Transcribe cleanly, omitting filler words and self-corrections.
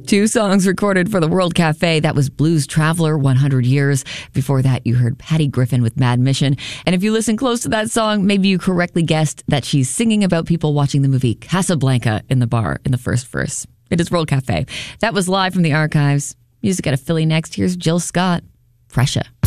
Two songs recorded for the World Cafe. That was Blues Traveler, 100 Years. Before that, you heard Patty Griffin with Mad Mission. And if you listen close to that song, maybe you correctly guessed that she's singing about people watching the movie Casablanca in the bar in the first verse. It is World Cafe. That was live from the archives. Music out of Philly next. Here's Jill Scott, Pressure.